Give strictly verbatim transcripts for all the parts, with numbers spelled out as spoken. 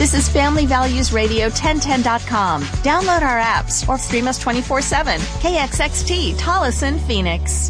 This is Family Values Radio ten ten dot com. Download our apps or stream us twenty-four seven. K X X T, Tolleson, Phoenix.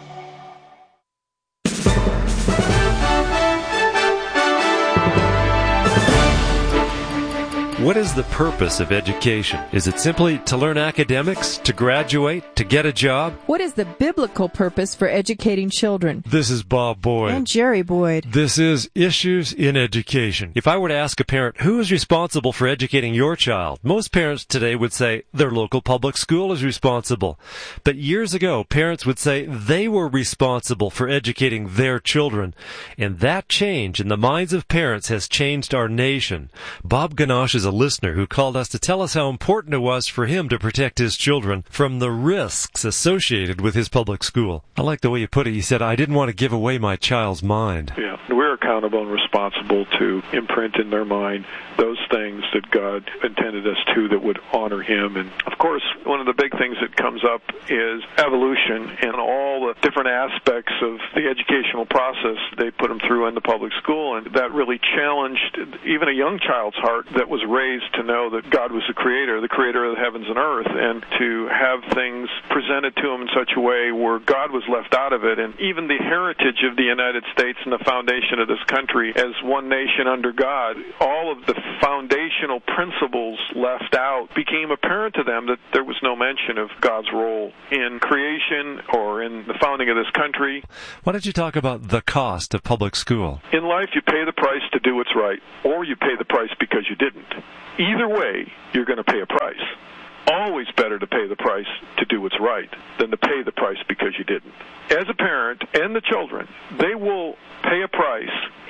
What is the purpose of education? Is it simply to learn academics, to graduate, to get a job? What is the biblical purpose for educating children? This is Bob Boyd. And Jerry Boyd. This is Issues in Education. If I were to ask a parent, who is responsible for educating your child? Most parents today would say their local public school is responsible. But years ago, parents would say they were responsible for educating their children. And that change in the minds of parents has changed our nation. Bob Ganache is a listener who called us to tell us how important it was for him to protect his children from the risks associated with his public school. I like the way you put it. You said, I didn't want to give away my child's mind. Yeah, we're accountable and responsible to imprint in their mind those things that God intended us to that would honor Him. And, of course, one of the big things that comes up is evolution and all the different aspects of the educational process they put them through in the public school. And that really challenged even a young child's heart that was raised to know that God was the creator, the creator of the heavens and earth, and to have things presented to him in such a way where God was left out of it. And even the heritage of the United States and the foundation of this country as one nation under God, all of the foundational principles left out became apparent to them that there was no mention of God's role in creation or in the founding of this country. Why don't you talk about the cost of public school? In life, you pay the price to do what's right, or you pay the price because you didn't. Either way, you're going to pay a price. Always better to pay the price to do what's right than to pay the price because you didn't. As a parent and the children, they will pay a price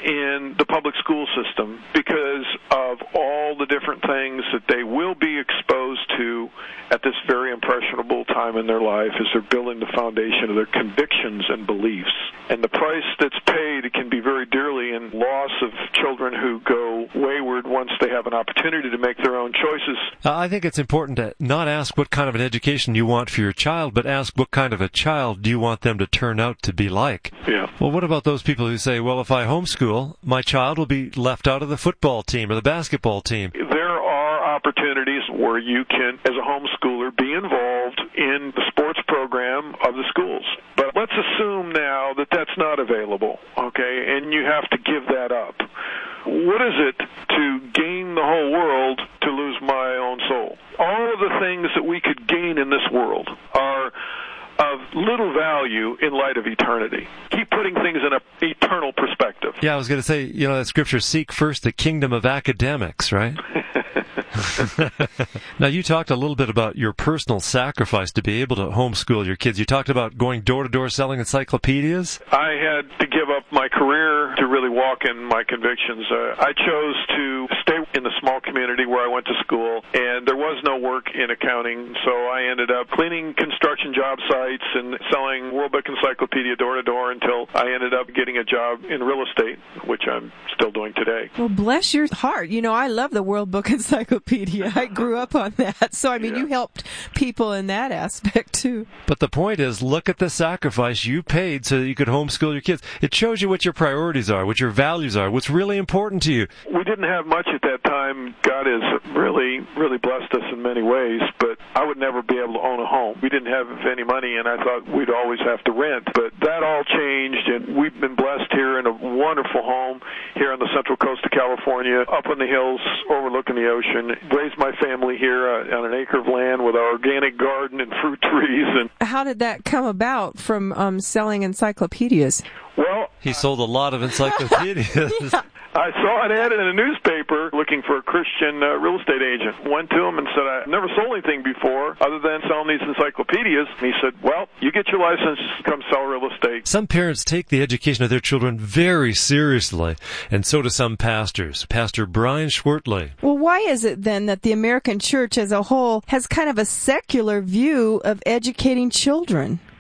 in the public school system because of all the different things that they will be exposed to at this very impressionable time in their life as they're building the foundation of their convictions and beliefs. And the price that's paid, it can be very dearly in loss of children who go wayward once they have an opportunity to make their own choices. Uh, I think it's important to not ask what kind of an education you want for your child, but ask what kind of a child do you want them to turn out to be like. Yeah. Well, what about those people who say, well, if I homeschool, my child will be left out of the football team or the basketball team? There are opportunities where you can, as a homeschooler, be involved in the sports program of the schools. But let's assume now that that's not available, okay, and you have to give that up. What is it to gain the whole world to lose my own soul? All of the things that we could gain in this world are of little value in light of eternity. Keep putting things in an eternal perspective. Yeah, I was going to say, you know, that scripture, seek first the kingdom of academics, right? Now, you talked a little bit about your personal sacrifice to be able to homeschool your kids. You talked about going door-to-door selling encyclopedias. I had to give up my career to really walk in my convictions. Uh, I chose to stay in the small community where I went to school, and there was no work in accounting, so I ended up cleaning construction job sites and selling World Book Encyclopedia door-to-door until I ended up getting a job in real estate, which I'm still doing today. Well, bless your heart. You know, I love the World Book Encyclopedia. I grew up on that. So, I mean, yeah. You helped people in that aspect, too. But the point is, look at the sacrifice you paid so that you could homeschool your kids. It shows you what your priorities are, what your values are, what's really important to you. We didn't have much at that time. God has really, really blessed us in many ways, but I would never be able to own a home. We didn't have any money, and I thought we'd always have to rent. But that all changed, and we've been blessed here in a wonderful home here on the central coast of California, up in the hills overlooking the ocean. Raised my family here uh, on an acre of land with our organic garden and fruit trees. And how did that come about from um, selling encyclopedias? Well, he sold a lot of encyclopedias. Yeah. I saw an ad in a newspaper looking for a Christian uh, real estate agent. Went to him and said, I've never sold anything before other than selling these encyclopedias. And he said, well, you get your license, come sell real estate. Some parents take the education of their children very seriously, and so do some pastors. Pastor Brian Schwertley. Well, why is it then that the American church as a whole has kind of a secular view of educating children?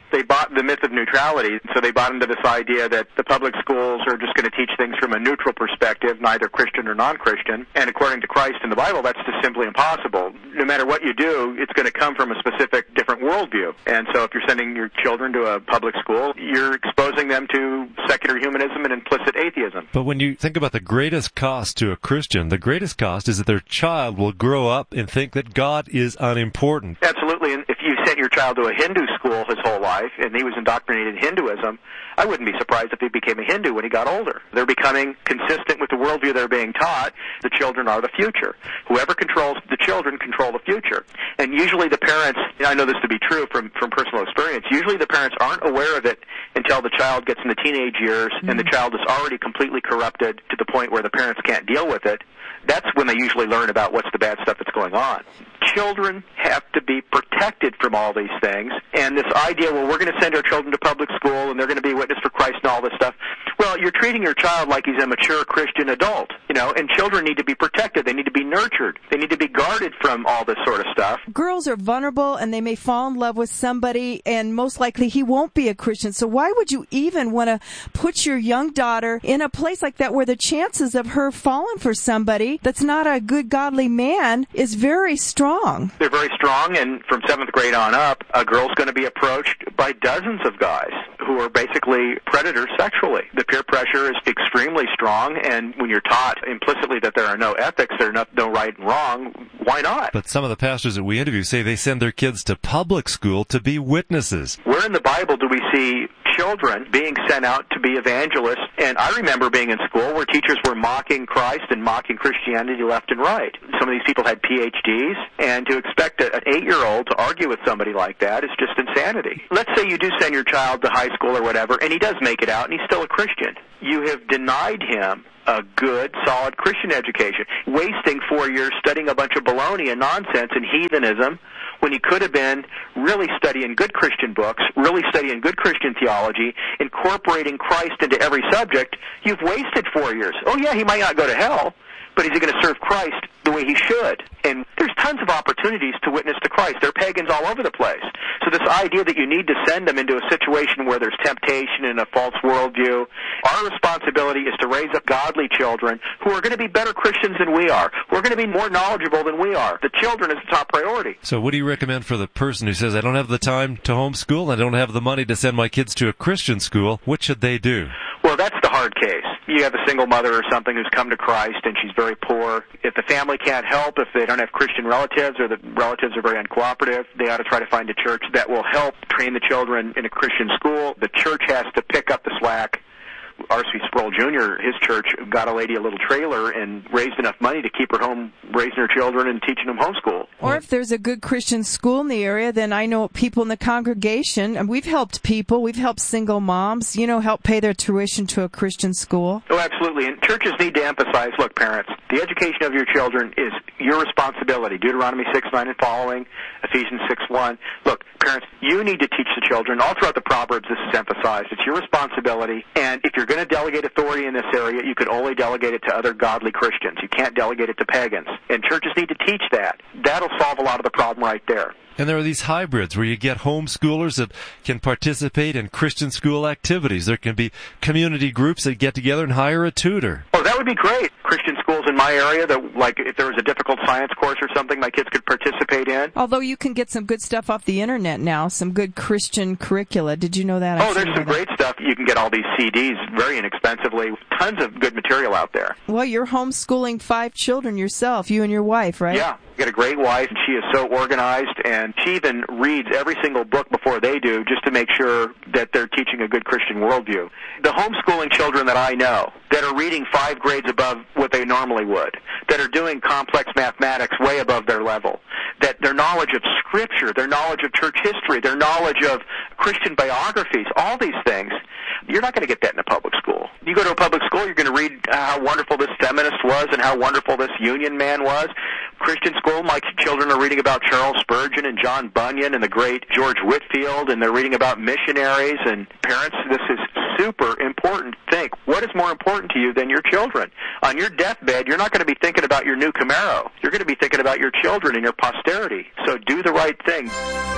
They bought the myth of neutrality, so they bought into this idea that the public schools are just going to teach things from a neutral perspective, neither Christian or non-Christian. And according to Christ in the Bible, that's just simply impossible. No matter what you do, it's going to come from a specific different worldview. And so if you're sending your children to a public school, you're exposing them to secular humanism and implicit atheism. But when you think about the greatest cost to a Christian, the greatest cost is that their child will grow up and think that God is unimportant. Absolutely. And if you sent your child to a Hindu school his whole life and he was indoctrinated in Hinduism, I wouldn't be surprised if he became a Hindu when he got older. They're becoming consistent with the worldview they're being taught. The children are the future. Whoever controls the children control the future. And usually the parents, I know this to be true from, from personal experience, usually the parents aren't aware of it until the child gets in the teenage years mm-hmm. and the child is already completely corrupted to the point where the parents can't deal with it. That's when they usually learn about what's the bad stuff that's going on. Children have to be protected from all these things. And this idea, well, we're going to send our children to public school and they're going to be witness for Christ and all this stuff. Well, you're treating your child like he's a mature Christian adult, you know, and children need to be protected. They need to be nurtured. They need to be guarded from all this sort of stuff. Girls are vulnerable and they may fall in love with somebody and most likely he won't be a Christian. So why would you even want to put your young daughter in a place like that where the chances of her falling for somebody that's not a good godly man is very strong? They're very strong, and from seventh grade on up, a girl's going to be approached by dozens of guys who are basically predators sexually. The peer pressure is extremely strong, and when you're taught implicitly that there are no ethics, there are no, no right and wrong, why not? But some of the pastors that we interview say they send their kids to public school to be witnesses. Where in the Bible do we see children being sent out to be evangelists? And I remember being in school where teachers were mocking Christ and mocking Christianity left and right. Some of these people had P H Ds, and to expect an eight-year-old to argue with somebody like that is just insanity. Let's say you do send your child to high school or whatever, and he does make it out, and he's still a Christian. You have denied him a good, solid Christian education, wasting four years studying a bunch of baloney and nonsense and heathenism when he could have been really studying good Christian books, really studying good Christian theology, incorporating Christ into every subject. You've wasted four years. Oh, yeah, he might not go to hell, but is he going to serve Christ the way he should? And there's tons of opportunities to witness to Christ. There are pagans all over the place. So this idea that you need to send them into a situation where there's temptation and a false worldview, our responsibility is to raise up godly children who are going to be better Christians than we are, who are going to be more knowledgeable than we are. The children is the top priority. So what do you recommend for the person who says, I don't have the time to homeschool, I don't have the money to send my kids to a Christian school? What should they do? Well, that's the hard case. You have a single mother or something who's come to Christ and she's very poor. If the family can't help, if they don't have Christian relatives or the relatives are very uncooperative, they ought to try to find a church that will help train the children in a Christian school. The church has to pick up the slack. R C Sproul Junior, his church, got a lady a little trailer and raised enough money to keep her home raising her children and teaching them homeschool. Or if there's a good Christian school in the area, then I know people in the congregation, and we've helped people, we've helped single moms, you know, help pay their tuition to a Christian school. Oh, absolutely. And churches need to emphasize, look, parents, the education of your children is your responsibility. Deuteronomy six nine and following, Ephesians six one. Look, parents, you need to teach the children. All throughout the Proverbs, this is emphasized. It's your responsibility. And if you're going to delegate authority in this area, you can only delegate it to other godly Christians. You can't delegate it to pagans. And churches need to teach that. That'll solve a lot of the problem right there. And there are these hybrids where you get homeschoolers that can participate in Christian school activities. There can be community groups that get together and hire a tutor. Oh, that would be great. Christian schools in my area, that, like if there was a difficult science course or something my kids could participate in. Although you can get some good stuff off the internet now, some good Christian curricula. Did you know that? Oh, there's some great stuff. You can get all these C Ds very inexpensively. Tons of good material out there. Well, you're homeschooling five children yourself, you and your wife, right? Yeah. Got a great wife, and she is so organized, and she even reads every single book before they do just to make sure that they're teaching a good Christian worldview. The homeschooling children that I know that are reading five grades above what they normally would, that are doing complex mathematics way above their level, that their knowledge of Scripture, their knowledge of church history, their knowledge of Christian biographies, all these things, you're not going to get that in a public school. You go to a public school, you're going to read how wonderful this feminist was and how wonderful this union man was. Christian school, my children are reading about Charles Spurgeon and John Bunyan and the great George Whitefield, and they're reading about missionaries. And parents, this is super important. Think, what is more important to you than your children? On your deathbed, you're not going to be thinking about your new Camaro. You're going to be thinking about your children and your posterity. So do the right thing.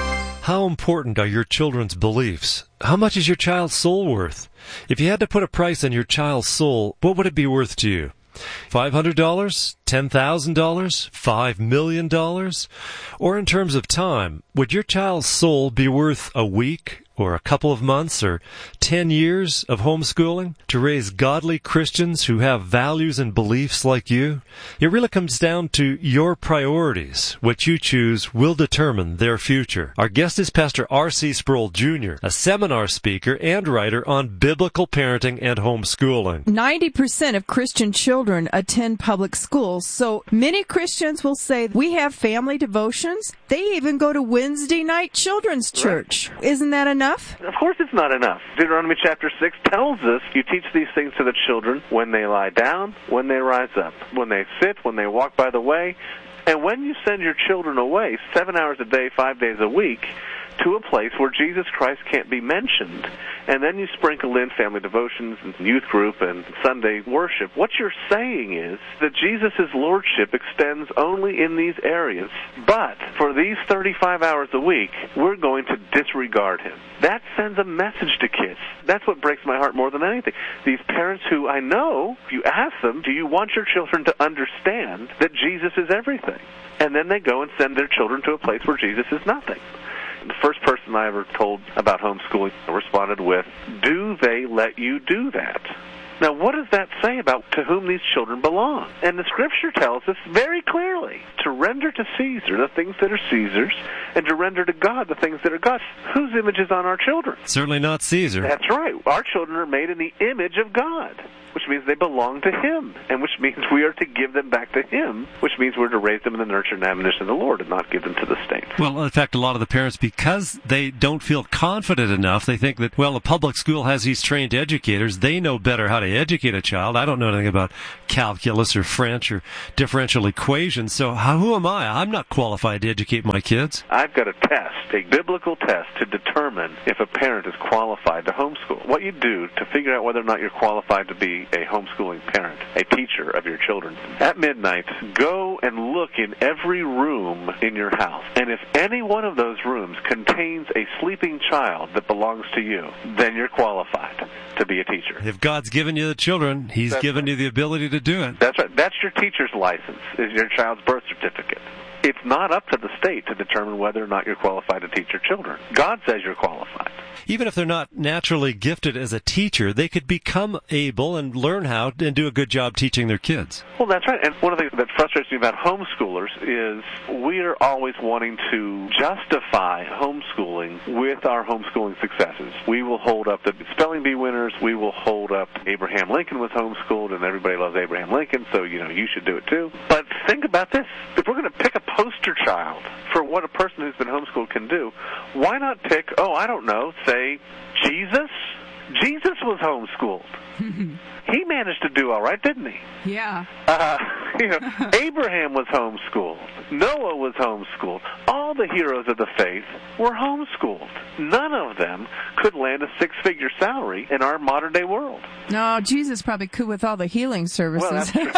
How important are your children's beliefs? How much is your child's soul worth? If you had to put a price on your child's soul, what would it be worth to you? five hundred dollars? ten thousand dollars? five million dollars? Or in terms of time, would your child's soul be worth a week or a couple of months or ten years of homeschooling to raise godly Christians who have values and beliefs like you? It really comes down to your priorities. What you choose will determine their future. Our guest is Pastor R C Sproul Junior, a seminar speaker and writer on biblical parenting and homeschooling. ninety percent of Christian children attend public schools, so many Christians will say, we have family devotions. They even go to Wednesday night children's church. Right. Isn't that enough? Of course it's not enough. Deuteronomy chapter six tells us you teach these things to the children when they lie down, when they rise up, when they sit, when they walk by the way, and when you send your children away seven hours a day, five days a week, to a place where Jesus Christ can't be mentioned. And then you sprinkle in family devotions and youth group and Sunday worship. What you're saying is that Jesus' lordship extends only in these areas. But for these thirty-five hours a week, we're going to disregard him. That sends a message to kids. That's what breaks my heart more than anything. These parents who I know, if you ask them, do you want your children to understand that Jesus is everything? And then they go and send their children to a place where Jesus is nothing. The first person I ever told about homeschooling responded with, do they let you do that? Now, what does that say about to whom these children belong? And the Scripture tells us very clearly to render to Caesar the things that are Caesar's and to render to God the things that are God's. Whose image is on our children? Certainly not Caesar. That's right. Our children are made in the image of God, which means they belong to him, and which means we are to give them back to him, which means we're to raise them in the nurture and admonition of the Lord and not give them to the state. Well, in fact, a lot of the parents, because they don't feel confident enough, they think that, well, a public school has these trained educators. They know better how to educate a child. I don't know anything about calculus or French or differential equations, so how, who am I? I'm not qualified to educate my kids. I've got a test, a biblical test, to determine if a parent is qualified to homeschool. What you do to figure out whether or not you're qualified to be a homeschooling parent, a teacher of your children, at midnight, go and look in every room in your house. And if any one of those rooms contains a sleeping child that belongs to you, then you're qualified to be a teacher. If God's given you the children, he's That's given right. you the ability to do it. That's right. That's your teacher's license, is your child's birth certificate. It's not up to the state to determine whether or not you're qualified to teach your children. God says you're qualified. Even if they're not naturally gifted as a teacher, they could become able and learn how and do a good job teaching their kids. Well, that's right. And one of the things that frustrates me about homeschoolers is we are always wanting to justify homeschooling with our homeschooling successes. We will hold up the spelling bee winners. We will hold up Abraham Lincoln was homeschooled, and everybody loves Abraham Lincoln, so, you know, you should do it too. But think about this. If we're going to pick a poster child for what a person who's been homeschooled can do, why not pick, oh, I don't know, say Jesus? Jesus was homeschooled. He managed to do all right, didn't he? Yeah. Uh, you know, Abraham was homeschooled. Noah was homeschooled. All the heroes of the faith were homeschooled. None of them could land a six-figure salary in our modern-day world. No, Jesus probably could with all the healing services. Well,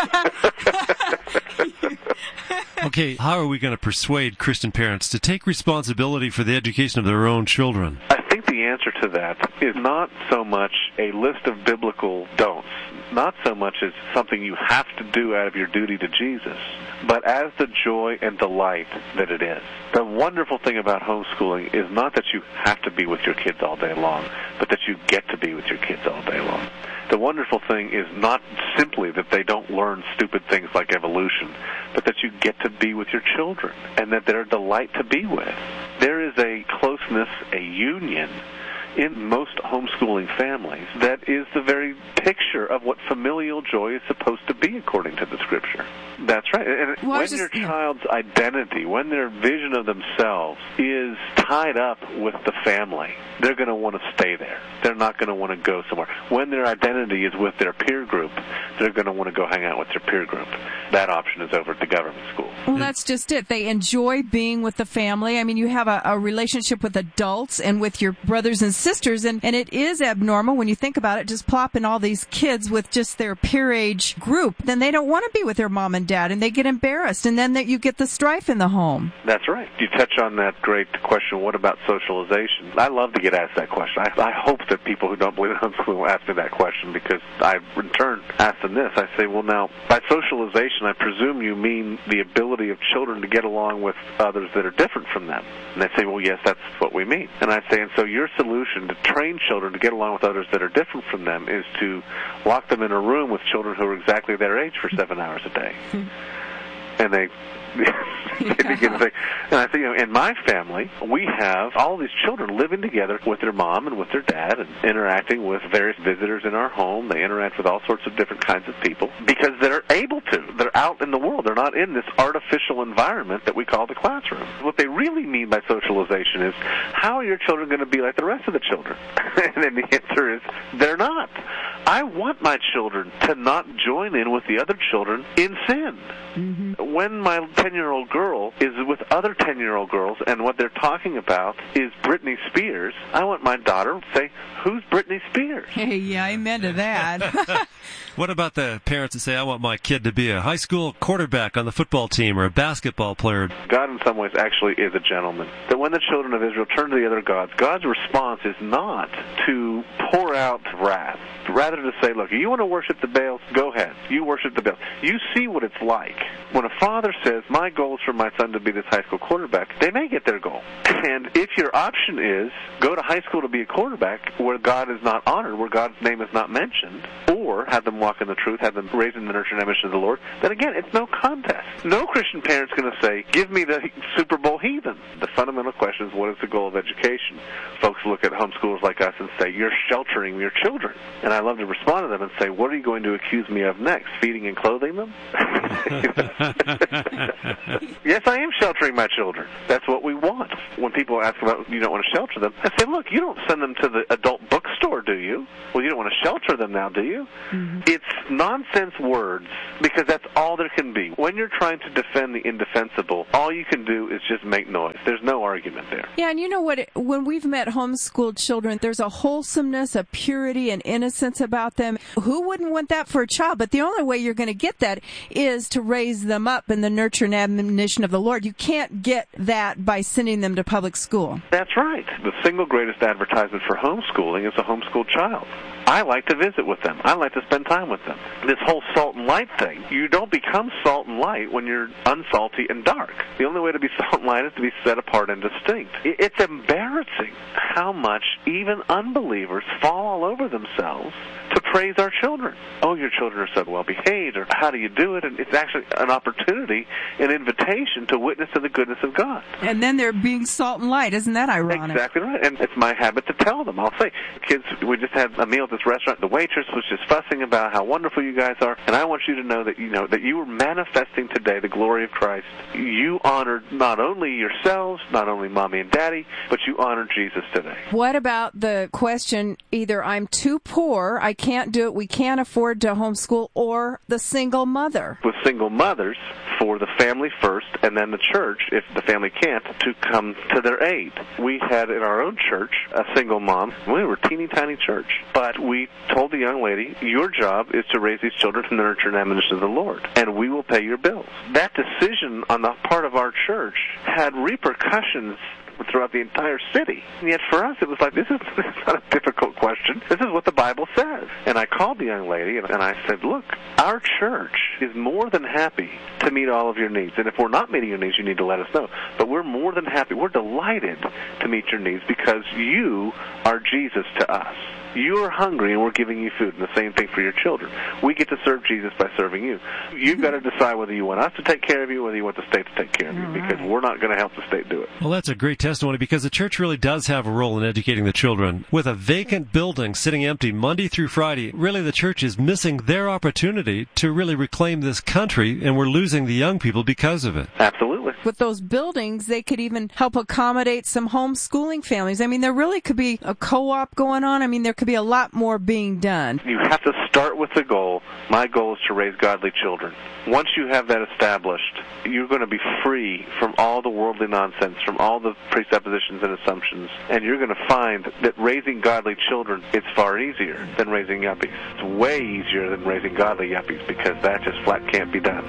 Okay, how are we going to persuade Christian parents to take responsibility for the education of their own children? I think the answer to that is not so much a list of biblical don'ts, not so much as something you have to do out of your duty to Jesus, but as the joy and delight that it is. The wonderful thing about homeschooling is not that you have to be with your kids all day long, but that you get to be with your kids all day long. The wonderful thing is not simply that they don't learn stupid things like evolution, but that you get to be with your children and that they're a delight to be with. There is a closeness, a union in most homeschooling families that is the very picture of what familial joy is supposed to be according to the Scripture. That's right. And well, when just, your yeah. child's identity, when their vision of themselves is tied up with the family, they're going to want to stay there. They're not going to want to go somewhere. When their identity is with their peer group, they're going to want to go hang out with their peer group. That option is over at the government school. Well, that's just it. They enjoy being with the family. I mean, you have a, a relationship with adults and with your brothers and sisters, and, and it is abnormal when you think about it, just plopping all these kids with just their peer age group. Then they don't want to be with their mom and and dad, and they get embarrassed, and then that you get the strife in the home. That's right. You touch on that great question, what about socialization? I love to get asked that question. I, I hope that people who don't believe in homeschooling will ask me that question, because I, in turn, ask them this. I say, well, now, by socialization, I presume you mean the ability of children to get along with others that are different from them. And they say, well, yes, that's what we mean. And I say, and so your solution to train children to get along with others that are different from them is to lock them in a room with children who are exactly their age for seven hours a day. And they they begin to think. And I think, you know, in my family, we have all these children living together with their mom and with their dad and interacting with various visitors in our home. They interact with all sorts of different kinds of people because they're able to. They're out in the world. They're not in this artificial environment that we call the classroom. What they really mean by socialization is, how are your children going to be like the rest of the children? And then the answer is, they're not. I want my children to not join in with the other children in sin. Mm-hmm. When my ten-year-old girl is with other ten-year-old girls and what they're talking about is Britney Spears, I want my daughter to say, who's Britney Spears? Hey, yeah, amen to that. What about the parents that say, I want my kid to be a high school quarterback on the football team or a basketball player? God in some ways actually is a gentleman. That when the children of Israel turn to the other gods, God's response is not to pour out wrath. Rather to say, look, you want to worship the Baals? Go ahead. You worship the Baals. You see what it's like. When a father says, my goal is for my son to be this high school quarterback, they may get their goal. And if your option is go to high school to be a quarterback where God is not honored, where God's name is not mentioned, or have them walk in the truth, have them raised in the nurture and admonition of the Lord, then again, it's no contest. No Christian parent's going to say, give me the Super Bowl heathen. The fundamental question is, what is the goal of education? Folks look at homeschoolers like us and say, you're sheltering your children. And I love to respond to them and say, what are you going to accuse me of next? Feeding and clothing them? Yes, I am sheltering my children. That's what we want. When people ask about, you don't want to shelter them, I say, look, you don't send them to the adult bookstore, do you? Well, you don't want to shelter them now, do you? Mm-hmm. It's nonsense words, because that's all there can be. When you're trying to defend the indefensible, all you can do is just make noise. There's no argument there. Yeah, and you know what? When we've met homeschooled children, there's a wholesomeness, a purity, and innocence about them. Who wouldn't want that for a child? But the only way you're going to get that is to raise them up in the nurture and admonition of the Lord. You can't get that by sending them to public school. That's right. The single greatest advertisement for homeschooling is a homeschooled child. I like to visit with them. I like to spend time with them. This whole salt and light thing, you don't become salt and light when you're unsalty and dark. The only way to be salt and light is to be set apart and distinct. It's embarrassing how much even unbelievers fall all over themselves to praise our children. Oh, your children are so well behaved, or how do you do it? And it's actually an opportunity, an invitation to witness to the goodness of God. And then they're being salt and light. Isn't that ironic? Exactly right. And it's my habit to tell them. I'll say, kids, we just had a meal at this restaurant. The waitress was just fussing about how wonderful you guys are, and I want you to know that you know that you were manifesting today the glory of Christ. You honored not only yourselves, not only mommy and daddy, but you honored Jesus today. What about the question, either I'm too poor, I can't do it, we can't afford to homeschool, or the single mother? With single mothers, for the family first, and then the church, if the family can't, to come to their aid. We had in our own church a single mom. We were a teeny tiny church, but we told the young lady, your job is to raise these children in the nurture and admonition of the Lord, and we will pay your bills. That decision on the part of our church had repercussions throughout the entire city. And yet for us, it was like, this is, this is not a difficult question. This is what the Bible says. And I called the young lady, and, and I said, look, our church is more than happy to meet all of your needs. And if we're not meeting your needs, you need to let us know. But we're more than happy. We're delighted to meet your needs because you are Jesus to us. You are hungry, and we're giving you food, and the same thing for your children. We get to serve Jesus by serving you. You've got to decide whether you want us to take care of you, whether you want the state to take care of you, because we're not going to help the state do it. Well, that's a great testimony, because the church really does have a role in educating the children. With a vacant building sitting empty Monday through Friday, really the church is missing their opportunity to really reclaim this country, and we're losing the young people because of it. Absolutely. With those buildings, they could even help accommodate some homeschooling families. I mean, there really could be a co-op going on. I mean, there could could be a lot more being done. You have to start with the goal. My goal is to raise godly children. Once you have that established, you're going to be free from all the worldly nonsense, from all the presuppositions and assumptions, and you're going to find that raising godly children is far easier than raising yuppies. It's way easier than raising godly yuppies, because that just flat can't be done.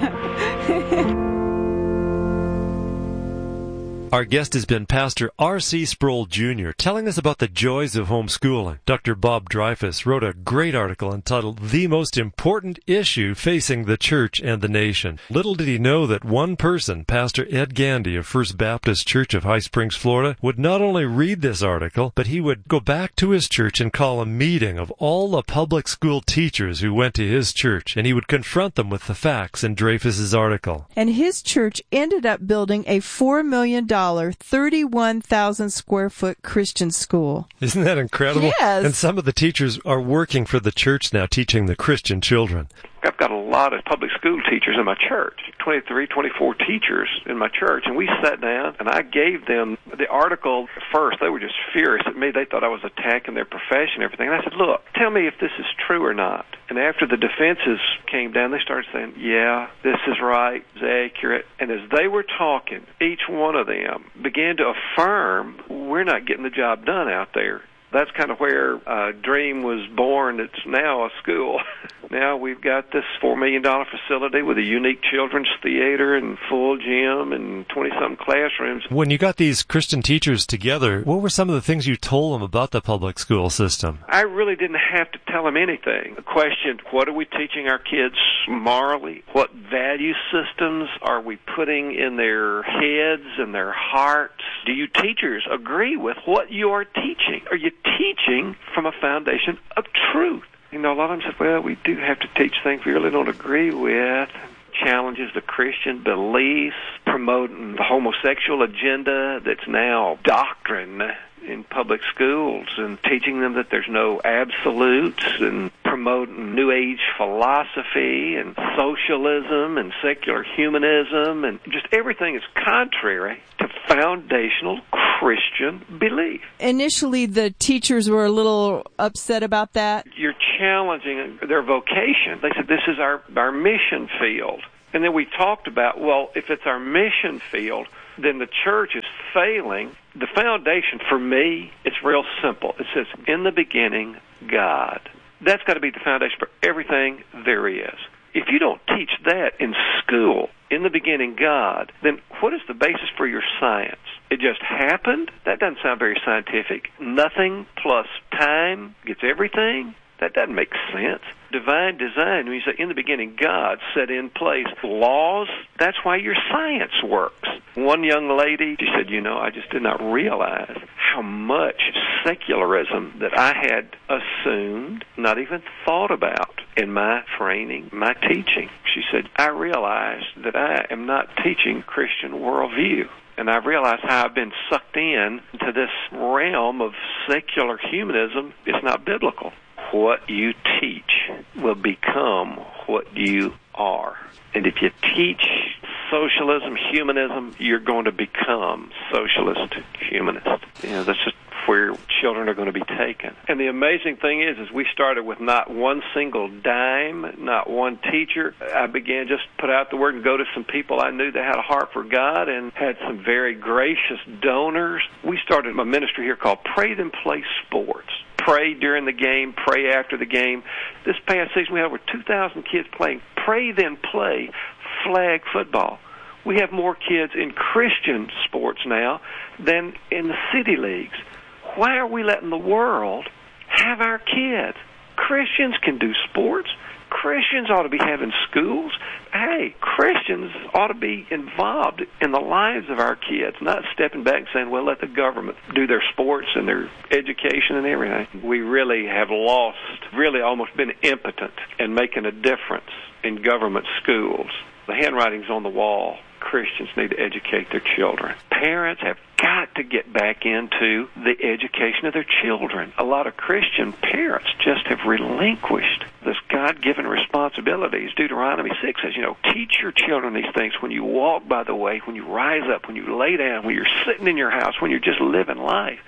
Our guest has been Pastor R C Sproul Junior, telling us about the joys of homeschooling. Doctor Bob Dreyfus wrote a great article entitled The Most Important Issue Facing the Church and the Nation. Little did he know that one person, Pastor Ed Gandy of First Baptist Church of High Springs, Florida, would not only read this article, but he would go back to his church and call a meeting of all the public school teachers who went to his church, and he would confront them with the facts in Dreyfus's article. And his church ended up building a four million dollars thirty-one thousand square foot Christian school. Isn't that incredible? Yes. And some of the teachers are working for the church now, teaching the Christian children. I've got a lot of public school teachers in my church, twenty-three, twenty-four teachers in my church, and we sat down, and I gave them the article first. They were just furious at me. They thought I was attacking their profession and everything. And I said, look, tell me if this is true or not. And after the defenses came down, they started saying, yeah, this is right, it's accurate. And as they were talking, each one of them began to affirm, we're not getting the job done out there. That's kind of where a dream was born. It's now a school. Now we've got this four million dollars facility with a unique children's theater and full gym and twenty-something classrooms. When you got these Christian teachers together, what were some of the things you told them about the public school system? I really didn't have to tell them anything. The question, what are we teaching our kids morally? What value systems are we putting in their heads and their hearts? Do you teachers agree with what you are teaching? Are you teaching from a foundation of truth? You know, a lot of them said, well, we do have to teach things we really don't agree with. Challenges the Christian beliefs, promoting the homosexual agenda that's now doctrine in public schools, and teaching them that there's no absolutes, and promoting New Age philosophy and socialism and secular humanism, and just everything is contrary to foundational Christian belief. Initially, the teachers were a little upset about that. You're challenging their vocation. They said, this is our, our mission field. And then we talked about, well, if it's our mission field, then the church is failing. The foundation for me, it's real simple. It says, in the beginning, God. That's got to be the foundation for everything there is. If you don't teach that in school, in the beginning, God, then what is the basis for your science? It just happened? That doesn't sound very scientific. Nothing plus time gets everything? That doesn't make sense. Divine design, when you say in the beginning God set in place laws, that's why your science works. One young lady, she said, you know, I just did not realize how much secularism that I had assumed, not even thought about in my training, my teaching. She said, I realized that I am not teaching Christian worldview. And I've realized how I've been sucked in to this realm of secular humanism. It's not biblical. What you teach will become what you are. And if you teach socialism, humanism, you're going to become socialist, humanist. You know, that's just where children are going to be taken. And the amazing thing is, is we started with not one single dime, not one teacher. I began just to put out the word and go to some people I knew that had a heart for God and had some very gracious donors. We started a ministry here called Pray Then Play Sports. Pray during the game, pray after the game. This past season we had over two thousand kids playing Pray Then Play flag football. We have more kids in Christian sports now than in the city leagues. Why are we letting the world have our kids? Christians can do sports. Christians ought to be having schools. Hey, Christians ought to be involved in the lives of our kids, not stepping back and saying, well, let the government do their sports and their education and everything. We really have lost, really almost been impotent in making a difference in government schools. The handwriting's on the wall. Christians need to educate their children. Parents have got to get back into the education of their children. A lot of Christian parents just have relinquished this God-given responsibilities. Deuteronomy six says, you know, teach your children these things when you walk by the way, when you rise up, when you lay down, when you're sitting in your house, when you're just living life.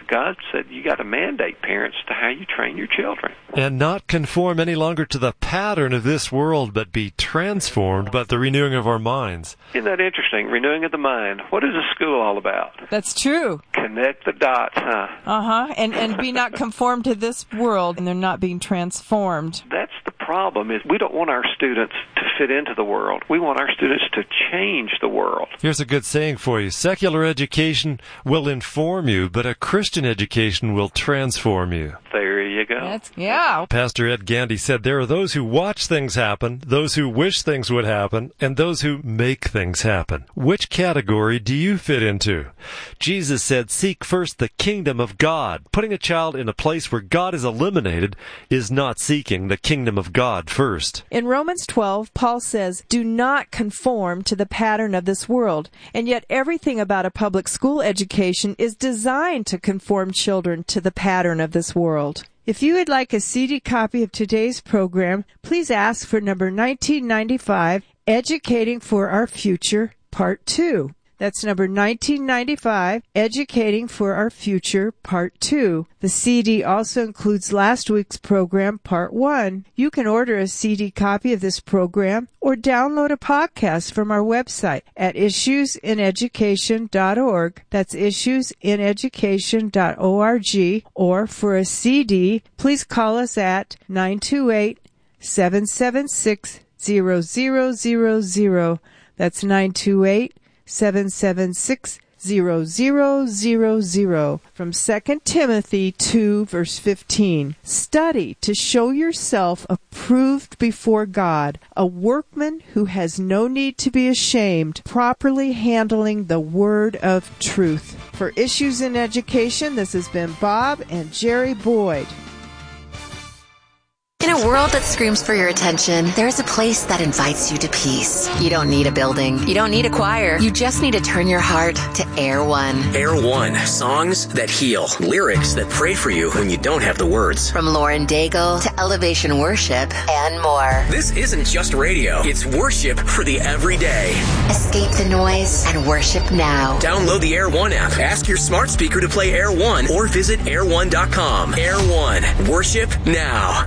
God said you got to mandate parents to how you train your children. And not conform any longer to the pattern of this world, but be transformed by the renewing of our minds. Isn't that interesting? Renewing of the mind. What is a school all about? That's true. Connect the dots, huh? Uh-huh. And, and be not conformed to this world, and they're not being transformed. That's the problem, is we don't want our students to fit into the world. We want our students to change the world. Here's a good saying for you. Secular education will inform you, but a Christian education will transform you. There you go. That's, yeah. Pastor Ed Gandy said there are those who watch things happen, those who wish things would happen, and those who make things happen. Which category do you fit into? Jesus said, seek first the kingdom of God. Putting a child in a place where God is eliminated is not seeking the kingdom of God first. In Romans twelve, Paul says, do not conform to the pattern of this world. And yet everything about a public school education is designed to conform children to the pattern of this world. If you would like a C D copy of today's program, please ask for number nineteen ninety-five, Educating for Our Future, Part two. That's number nineteen ninety-five, Educating for Our Future, Part two. The C D also includes last week's program, Part one. You can order a C D copy of this program or download a podcast from our website at issues in education dot org. That's issues in education dot org. Or for a C D, please call us at nine two eight, seven seven six, zero zero zero zero. That's nine two eight, seven seven six, zero zero zero zero. From Second Timothy two, verse fifteen. Study to show yourself approved before God, a workman who has no need to be ashamed, properly handling the word of truth. For Issues in Education, this has been Bob and Jerry Boyd. In a world that screams for your attention, there's a place that invites you to peace. You don't need a building. You don't need a choir. You just need to turn your heart to Air One. Air One. Songs that heal. Lyrics that pray for you when you don't have the words. From Lauren Daigle to Elevation Worship and more. This isn't just radio. It's worship for the everyday. Escape the noise and worship now. Download the Air One app. Ask your smart speaker to play Air One or visit air one dot com. Air One. Worship now.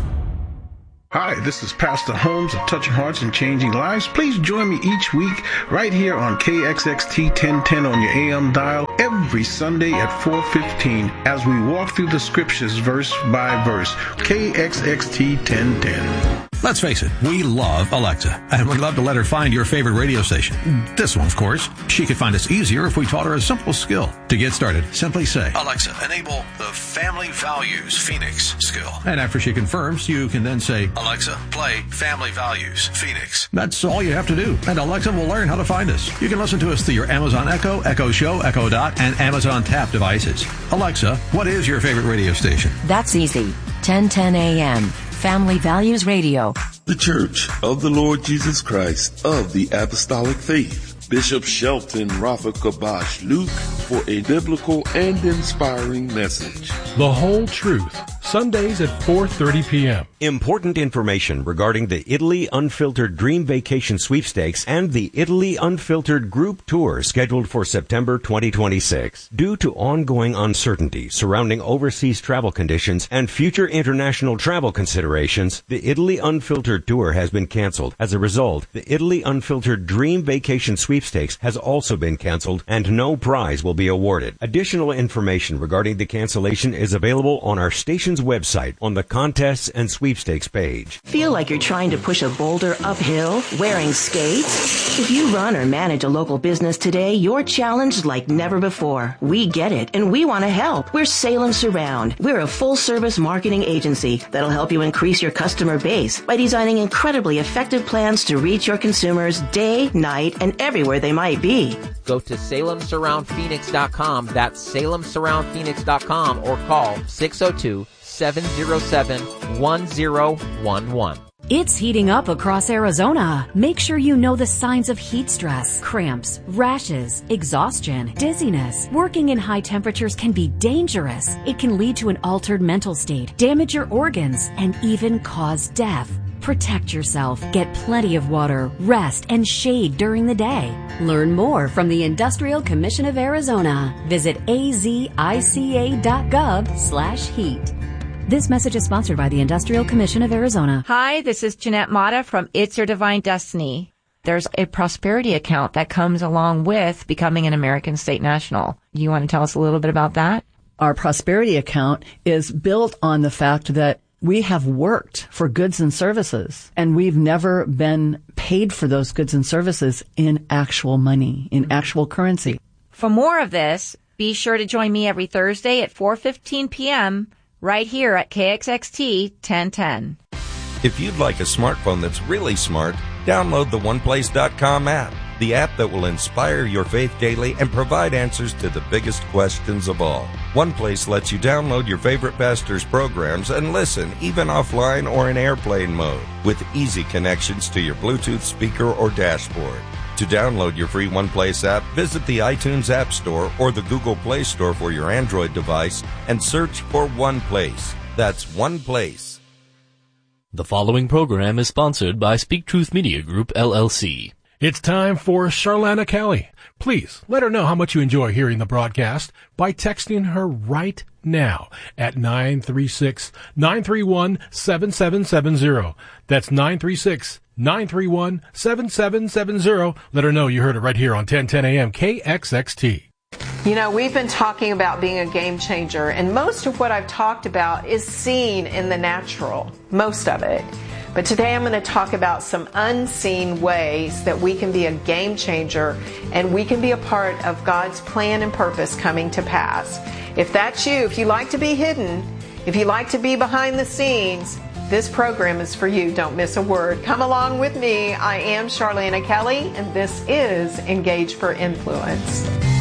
Hi, this is Pastor Holmes of Touching Hearts and Changing Lives. Please join me each week right here on K X X T ten ten on your A M dial every Sunday at four fifteen as we walk through the scriptures verse by verse. K X X T ten ten. Let's face it, we love Alexa, and we'd love to let her find your favorite radio station. This one, of course. She could find us easier if we taught her a simple skill. To get started, simply say, Alexa, enable the Family Values Phoenix skill. And after she confirms, you can then say, Alexa, play Family Values Phoenix. That's all you have to do, and Alexa will learn how to find us. You can listen to us through your Amazon Echo, Echo Show, Echo Dot, and Amazon Tap devices. Alexa, what is your favorite radio station? That's easy. ten ten a.m. Family Values Radio. The Church of the Lord Jesus Christ of the Apostolic Faith. Bishop Shelton Rafa Kabash Luke for a biblical and inspiring message. The Whole Truth. Sundays at four thirty p.m. Important information regarding the Italy Unfiltered Dream Vacation Sweepstakes and the Italy Unfiltered Group Tour scheduled for September twenty twenty-six. Due to ongoing uncertainty surrounding overseas travel conditions and future international travel considerations, the Italy Unfiltered Tour has been canceled. As a result, the Italy Unfiltered Dream Vacation Sweepstakes has also been canceled and no prize will be awarded. Additional information regarding the cancellation is available on our station's website on the contests and sweepstakes page. Feel like you're trying to push a boulder uphill wearing skates? If you run or manage a local business today, you're challenged like never before. We get it, and we want to help. We're Salem Surround. We're a full-service marketing agency that'll help you increase your customer base by designing incredibly effective plans to reach your consumers day, night, and everywhere they might be. Go to salem surround phoenix dot com. That's salem surround phoenix dot com or call six oh two, seven oh seven, one oh one one. It's heating up across Arizona. Make sure you know the signs of heat stress, cramps, rashes, exhaustion, dizziness. Working in high temperatures can be dangerous. It can lead to an altered mental state, damage your organs, and even cause death. Protect yourself, get plenty of water, rest, and shade during the day. Learn more from the Industrial Commission of Arizona. Visit azica.gov slash heat. This message is sponsored by the Industrial Commission of Arizona. Hi, this is Jeanette Mata from It's Your Divine Destiny. There's a prosperity account that comes along with becoming an American State National. You want to tell us a little bit about that? Our prosperity account is built on the fact that we have worked for goods and services, and we've never been paid for those goods and services in actual money, in actual currency. For more of this, be sure to join me every Thursday at four fifteen p.m. right here at K X X T ten ten. If you'd like a smartphone that's really smart, download the one place dot com app, the app that will inspire your faith daily and provide answers to the biggest questions of all. OnePlace lets you download your favorite pastor's programs and listen, even offline or in airplane mode, with easy connections to your Bluetooth speaker or dashboard. To download your free OnePlace app, visit the iTunes App Store or the Google Play Store for your Android device and search for OnePlace. That's OnePlace. The following program is sponsored by Speak Truth Media Group, L L C. It's time for Charlana Kelly. Please let her know how much you enjoy hearing the broadcast by texting her right now at nine three six, nine three one, seven seven seven zero. That's nine three six, nine three one, seven seven seven zero. Let her know you heard it right here on ten ten A M K X X T. You know, we've been talking about being a game changer, and most of what I've talked about is seen in the natural, most of it. But today I'm going to talk about some unseen ways that we can be a game changer and we can be a part of God's plan and purpose coming to pass. If that's you, if you like to be hidden, if you like to be behind the scenes, this program is for you. Don't miss a word. Come along with me. I am Charlana Kelly, and this is Engage for Influence.